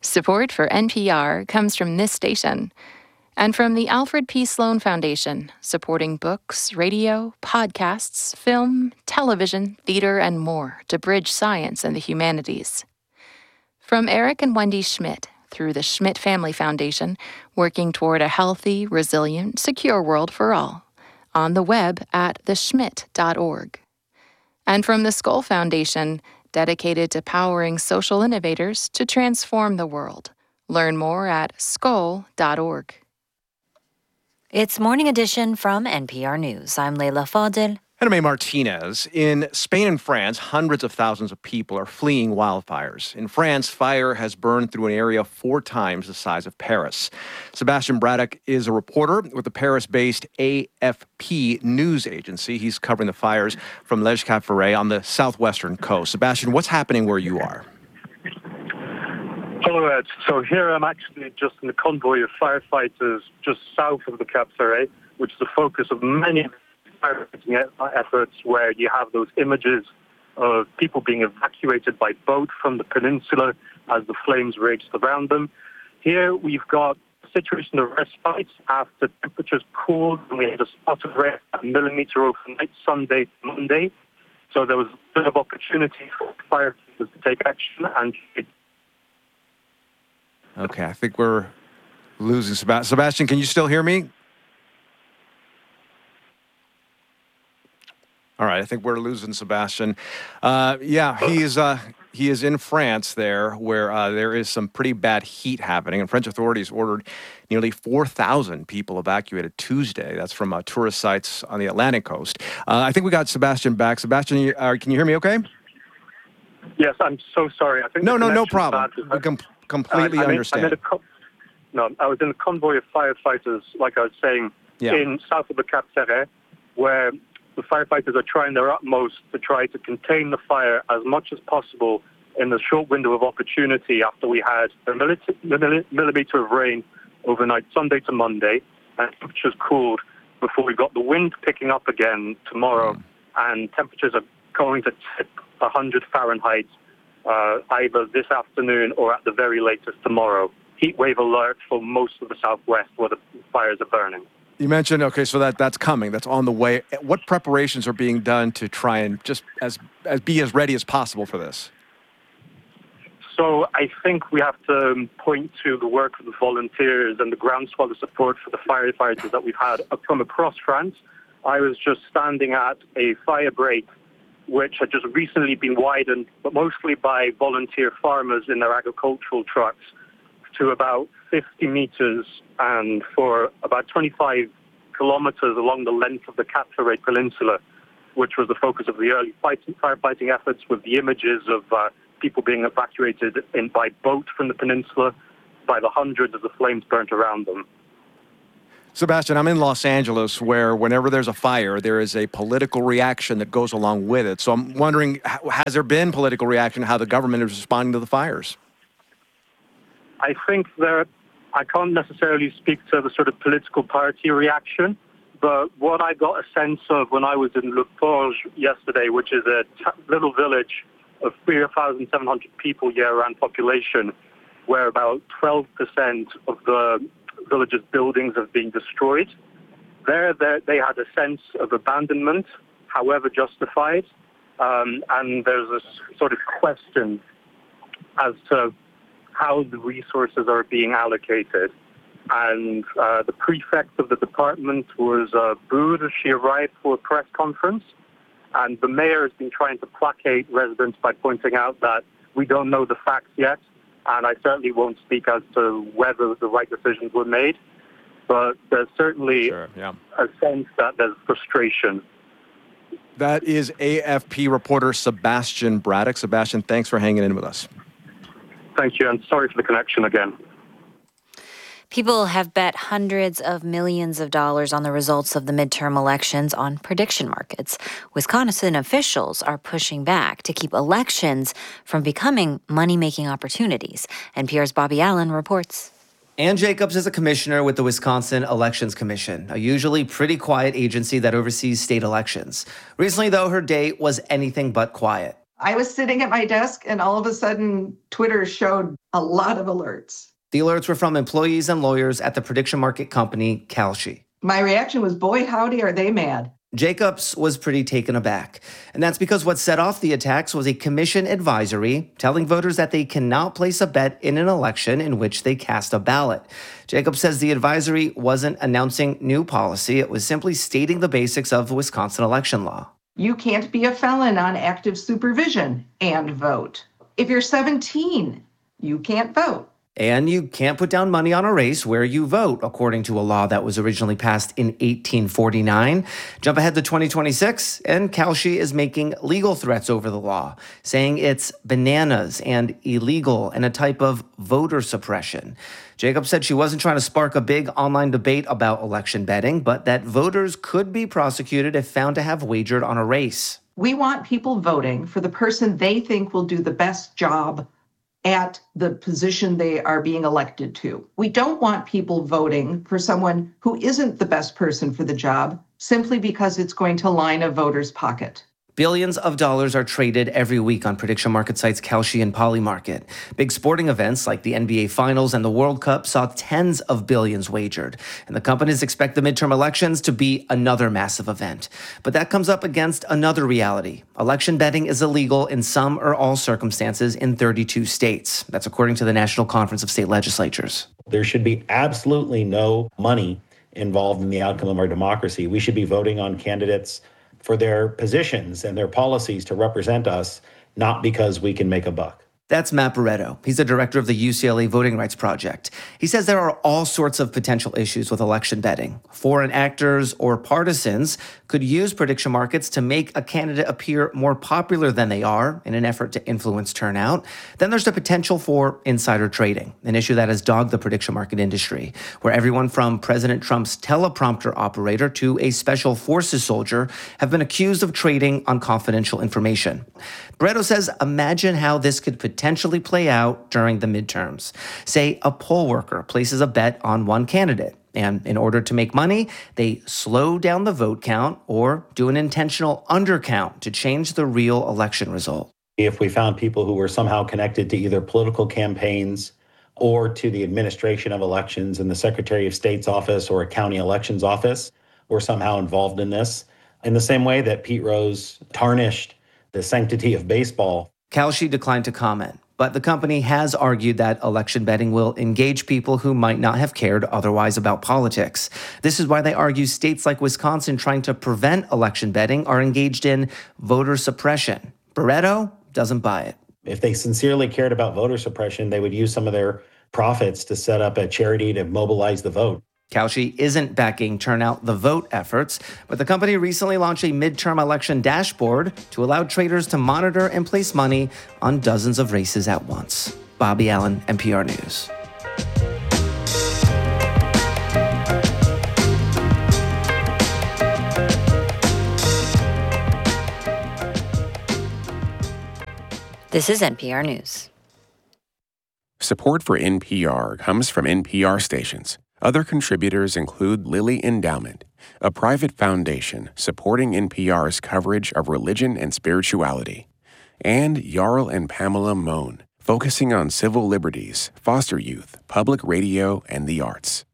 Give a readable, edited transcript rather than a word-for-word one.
Support for NPR comes from this station and from the Alfred P. Sloan Foundation, supporting books, radio, podcasts, film, television, theater, and more to bridge science and the humanities. From Eric and Wendy Schmidt, through the Schmidt Family Foundation, working toward a healthy, resilient, secure world for all, on the web at theschmidt.org. And from the Skoll Foundation, dedicated to powering social innovators to transform the world. Learn more at skoll.org. It's Morning Edition from NPR News. I'm Leila Fadel. And I'm A. Martinez. In Spain and France, hundreds of thousands of people are fleeing wildfires. In France, fire has burned through an area 4 times the size of Paris. Sebastian Braddock is a reporter with the Paris-based AFP news agency. He's covering the fires from Les Caffarets on the southwestern coast. Sebastian, what's happening where you are? Hello, Ed. So here I'm actually just in the convoy of firefighters just south of the Cap Ferret, which is the focus of many firefighting efforts, where you have those images of people being evacuated by boat from the peninsula as the flames raged around them. Here we've got a situation of respite after temperatures cooled, and we had a spot of rain at a millimeter overnight, Sunday to Monday. So there was a bit of opportunity for firefighters to take action. And okay, I think we're losing Sebastian. Sebastian, can you still hear me? All right, I think we're losing Sebastian. He is in France there, where there is some pretty bad heat happening, and French authorities ordered nearly 4,000 people evacuated Tuesday. That's from tourist sites on the Atlantic coast. I think we got Sebastian back. Sebastian, can you hear me okay? Yes, I'm so sorry. I think no problem. We completely understand. I was in a convoy of firefighters, like I was saying, in south of the Cap Ferret, where the firefighters are trying their utmost to try to contain the fire as much as possible in the short window of opportunity after we had a millimeter of rain overnight, Sunday to Monday, and temperatures cooled before we got the wind picking up again tomorrow, and temperatures are going to tip 100 Fahrenheit either this afternoon or at the very latest tomorrow. Heat wave alert for most of the southwest where the fires are burning. You mentioned, so that's coming, that's on the way. What preparations are being done to try and just be as ready as possible for this? So I think we have to point to the work of the volunteers and the groundswell of support for the firefighters that we've had from across France. I was just standing at a fire break which had just recently been widened, but mostly by volunteer farmers in their agricultural trucks, to about 50 meters and for about 25 kilometers along the length of the Cap Ferret Peninsula, which was the focus of the early firefighting efforts, with the images of people being evacuated by boat from the peninsula by the hundreds as the flames burnt around them. Sebastian, I'm in Los Angeles, where whenever there's a fire, there is a political reaction that goes along with it. So I'm wondering, has there been political reaction, how the government is responding to the fires? I think I can't necessarily speak to the sort of political party reaction, but what I got a sense of when I was in Le Forge yesterday, which is a little village of 3,700 people year-round population, where about 12% of the village's buildings have been destroyed. There they had a sense of abandonment, however justified, and there's a sort of question as to how the resources are being allocated. And the prefect of the department was booed. She arrived for a press conference, and the mayor has been trying to placate residents by pointing out that we don't know the facts yet, and I certainly won't speak as to whether the right decisions were made, but there's certainly a sense that there's frustration. That is AFP reporter Sebastian Braddock. Sebastian, thanks for hanging in with us. Thank you, and sorry for the connection again. People have bet hundreds of millions of dollars on the results of the midterm elections on prediction markets. Wisconsin officials are pushing back to keep elections from becoming money-making opportunities. NPR's Bobby Allen reports. Ann Jacobs is a commissioner with the Wisconsin Elections Commission, a usually pretty quiet agency that oversees state elections. Recently, though, her day was anything but quiet. I was sitting at my desk and all of a sudden Twitter showed a lot of alerts. The alerts were from employees and lawyers at the prediction market company Kalshi. My reaction was, boy, howdy, are they mad. Jacobs was pretty taken aback. And that's because what set off the attacks was a commission advisory telling voters that they cannot place a bet in an election in which they cast a ballot. Jacobs says the advisory wasn't announcing new policy. It was simply stating the basics of the Wisconsin election law. You can't be a felon on active supervision and vote. If you're 17, you can't vote. And you can't put down money on a race where you vote, according to a law that was originally passed in 1849. Jump ahead to 2026, and Kalshi is making legal threats over the law, saying it's bananas and illegal and a type of voter suppression. Jacobs said she wasn't trying to spark a big online debate about election betting, but that voters could be prosecuted if found to have wagered on a race. We want people voting for the person they think will do the best job at the position they are being elected to. We don't want people voting for someone who isn't the best person for the job simply because it's going to line a voter's pocket. Billions of dollars are traded every week on prediction market sites Kalshi and Polymarket. Big sporting events like the NBA Finals and the World Cup saw tens of billions wagered. And the companies expect the midterm elections to be another massive event. But that comes up against another reality. Election betting is illegal in some or all circumstances in 32 states. That's according to the National Conference of State Legislatures. There should be absolutely no money involved in the outcome of our democracy. We should be voting on candidates for their positions and their policies to represent us, not because we can make a buck. That's Matt Barreto. He's the director of the UCLA Voting Rights Project. He says there are all sorts of potential issues with election betting. Foreign actors or partisans could use prediction markets to make a candidate appear more popular than they are in an effort to influence turnout. Then there's the potential for insider trading, an issue that has dogged the prediction market industry, where everyone from President Trump's teleprompter operator to a special forces soldier have been accused of trading on confidential information. Barreto says, imagine how this could potentially play out during the midterms. Say a poll worker places a bet on one candidate, and in order to make money, they slow down the vote count or do an intentional undercount to change the real election result. If we found people who were somehow connected to either political campaigns or to the administration of elections in the Secretary of State's office or a county elections office were somehow involved in this, in the same way that Pete Rose tarnished the sanctity of baseball. Kalshi declined to comment, but the company has argued that election betting will engage people who might not have cared otherwise about politics. This is why they argue states like Wisconsin trying to prevent election betting are engaged in voter suppression. Barreto doesn't buy it. If they sincerely cared about voter suppression, they would use some of their profits to set up a charity to mobilize the vote. Kalshi isn't backing Turnout the Vote efforts, but the company recently launched a midterm election dashboard to allow traders to monitor and place money on dozens of races at once. Bobby Allen, NPR News. This is NPR News. Support for NPR comes from NPR stations. Other contributors include Lilly Endowment, a private foundation supporting NPR's coverage of religion and spirituality, and Jarl and Pamela Mohn, focusing on civil liberties, foster youth, public radio, and the arts.